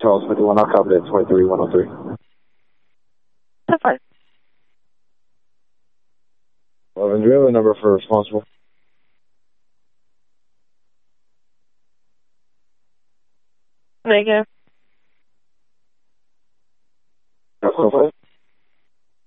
Charles 51, I'll copy that 23103. That's fine. 11, do you have a number for responsible? Negative. That's so far.